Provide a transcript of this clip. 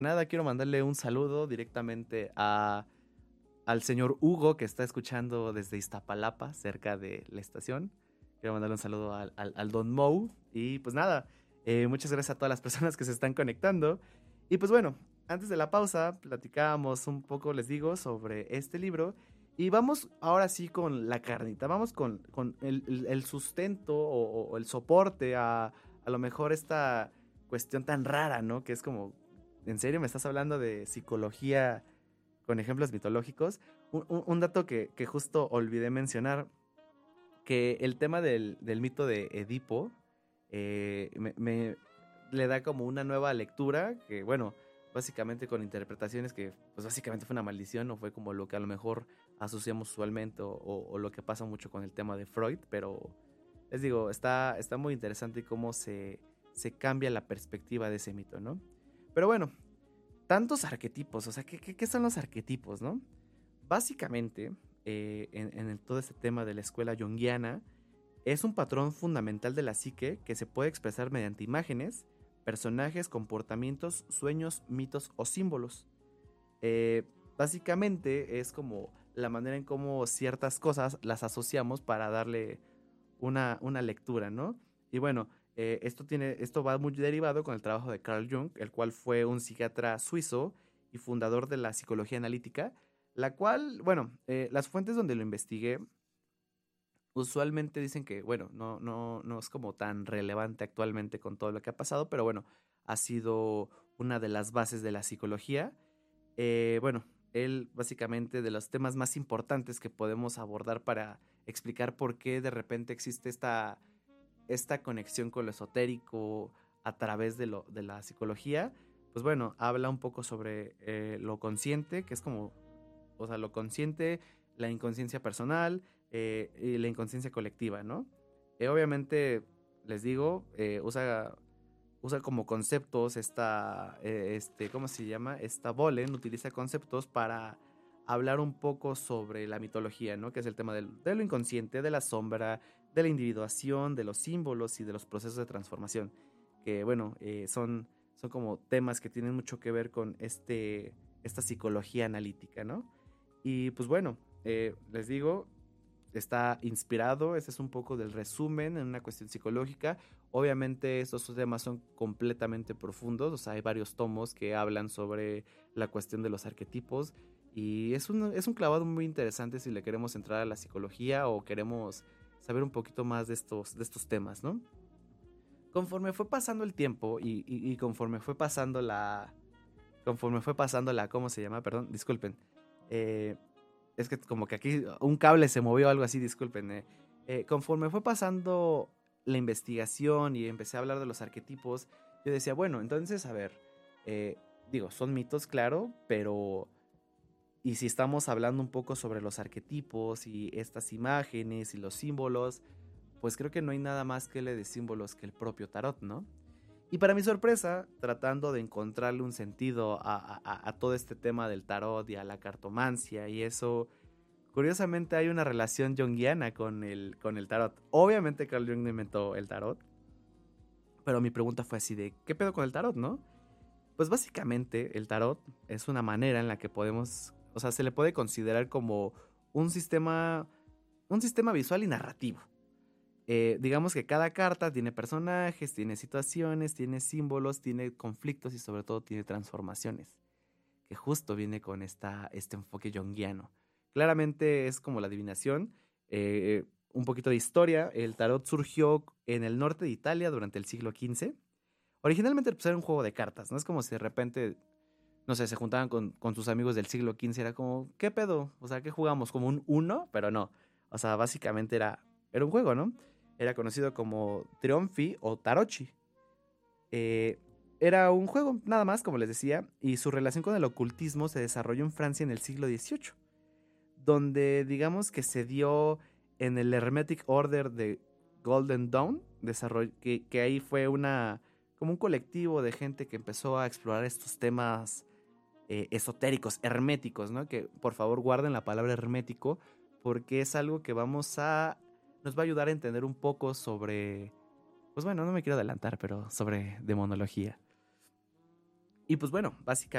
nada, quiero mandarle un saludo directamente al señor Hugo que está escuchando desde Iztapalapa, cerca de la estación. Quiero mandarle un saludo al Don Mou. Y pues nada, muchas gracias a todas las personas que se están conectando. Y pues bueno, antes de la pausa platicábamos un poco, les digo, sobre este libro. Y vamos ahora sí con la carnita, vamos con el sustento o el soporte a lo mejor esta cuestión tan rara, ¿no? Que es como, ¿en serio me estás hablando de psicología con ejemplos mitológicos? Un dato que justo olvidé mencionar, que el tema del mito de Edipo le da como una nueva lectura, que bueno, básicamente con interpretaciones que pues básicamente fue una maldición, o fue como lo que a lo mejor asociamos usualmente, o lo que pasa mucho con el tema de Freud, pero les digo, está muy interesante cómo se cambia la perspectiva de ese mito, ¿no? Pero bueno, tantos arquetipos, o sea, ¿qué son los arquetipos, no? Básicamente, en todo este tema de la escuela junguiana, es un patrón fundamental de la psique que se puede expresar mediante imágenes, personajes, comportamientos, sueños, mitos o símbolos. Eh, Básicamente es como la manera en cómo ciertas cosas las asociamos para darle una lectura, ¿no? Y bueno, esto va muy derivado con el trabajo de Carl Jung, el cual fue un psiquiatra suizo y fundador de la psicología analítica, la cual, bueno, las fuentes donde lo investigué usualmente dicen que, bueno, no es como tan relevante actualmente con todo lo que ha pasado, pero bueno, ha sido una de las bases de la psicología. Bueno, él básicamente de los temas más importantes que podemos abordar para explicar por qué de repente existe esta conexión con lo esotérico a través de la psicología, pues bueno, habla un poco sobre lo consciente, que es como, o sea, lo consciente, la inconsciencia personal y la inconsciencia colectiva, ¿no? Obviamente, les digo, usa como conceptos ¿cómo se llama? Esta Bolen utiliza conceptos para hablar un poco sobre la mitología, ¿no? Que es el tema de lo inconsciente, de la sombra, de la individuación, de los símbolos y de los procesos de transformación. Que, bueno, son como temas que tienen mucho que ver con esta psicología analítica, ¿no? Y pues bueno, les digo, está inspirado, ese es un poco del resumen en una cuestión psicológica. Obviamente estos temas son completamente profundos, o sea, hay varios tomos que hablan sobre la cuestión de los arquetipos y es un clavado muy interesante si le queremos entrar a la psicología o queremos saber un poquito más de estos temas, ¿no? Conforme fue pasando el tiempo y conforme fue pasando la, ¿cómo se llama? Perdón, disculpen. Eh, es que como que aquí un cable se movió, algo así, disculpen. Conforme fue pasando la investigación y empecé a hablar de los arquetipos, yo decía, bueno, entonces, a ver, eh, digo, son mitos, claro, pero y si estamos hablando un poco sobre los arquetipos y estas imágenes y los símbolos, pues creo que no hay nada más que le de símbolos que el propio tarot, ¿no? Y para mi sorpresa, tratando de encontrarle un sentido a todo este tema del tarot y a la cartomancia y eso, curiosamente hay una relación junguiana con el tarot. Obviamente Carl Jung no inventó el tarot, pero mi pregunta fue así de, ¿qué pedo con el tarot, no? Pues básicamente el tarot es una manera en la que podemos, o sea, se le puede considerar como un sistema, un sistema visual y narrativo. Digamos que cada carta tiene personajes, tiene situaciones, tiene símbolos, tiene conflictos y sobre todo tiene transformaciones, que justo viene con este enfoque junguiano. Claramente es como la adivinación. Un poquito de historia, el tarot surgió en el norte de Italia durante el siglo XV. Originalmente pues, era un juego de cartas, ¿no? Es como si de repente, no sé, se juntaban con sus amigos del siglo XV, era como, ¿qué pedo? O sea, ¿qué jugamos? ¿Como un uno? Pero no. O sea, básicamente era un juego, ¿no? Era conocido como Trionfi o Tarocchi. Eh, Era un juego, nada más, como les decía, y su relación con el ocultismo se desarrolló en Francia en el siglo XVIII, donde digamos que se dio en el Hermetic Order de Golden Dawn, que ahí fue como un colectivo de gente que empezó a explorar estos temas esotéricos, herméticos, ¿no? Que por favor guarden la palabra hermético, porque es algo que nos va a ayudar a entender un poco sobre, pues bueno, no me quiero adelantar, pero sobre demonología. Y pues bueno, básicamente